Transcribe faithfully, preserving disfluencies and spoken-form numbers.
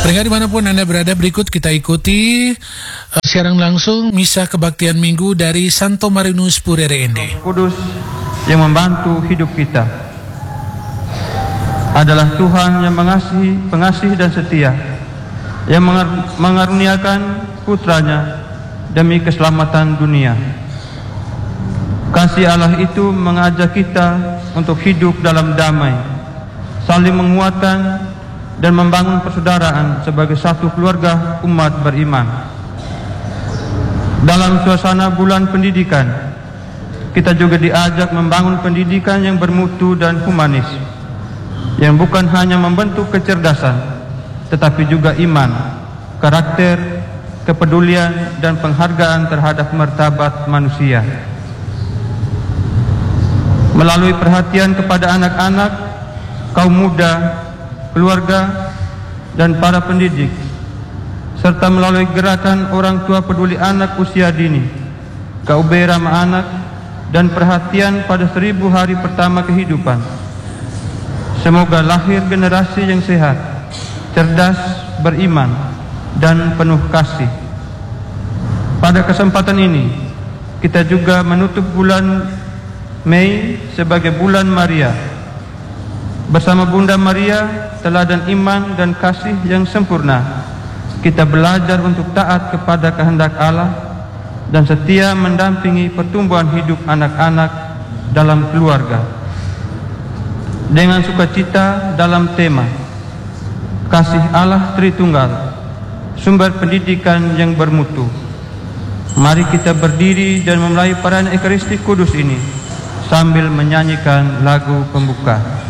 Pendengar dimanapun Anda berada, berikut kita ikuti uh, siaran langsung Misa Kebaktian Minggu dari Santo Marinus Purere Ende. Kudus yang membantu hidup kita adalah Tuhan yang mengasihi, pengasih dan setia, yang mengar- mengaruniakan putranya demi keselamatan dunia. Kasih Allah itu mengajak kita untuk hidup dalam damai, saling menguatkan dan membangun persaudaraan sebagai satu keluarga umat beriman. Dalam suasana bulan pendidikan, kita juga diajak membangun pendidikan yang bermutu dan humanis, yang bukan hanya membentuk kecerdasan, tetapi juga iman, karakter, kepedulian, dan penghargaan terhadap martabat manusia. Melalui perhatian kepada anak-anak, kaum muda, keluarga, dan para pendidik, serta melalui gerakan orang tua peduli anak usia dini, K U B Ramah Anak, dan perhatian pada seribu hari pertama kehidupan, semoga lahir generasi yang sehat, cerdas, beriman, dan penuh kasih. Pada kesempatan ini, kita juga menutup bulan Mei sebagai bulan Maria. Bersama Bunda Maria, teladan iman dan kasih yang sempurna, kita belajar untuk taat kepada kehendak Allah dan setia mendampingi pertumbuhan hidup anak-anak dalam keluarga. Dengan sukacita dalam tema Kasih Allah Tritunggal, sumber pendidikan yang bermutu, mari kita berdiri dan memulai perayaan Ekaristi Kudus ini sambil menyanyikan lagu pembuka.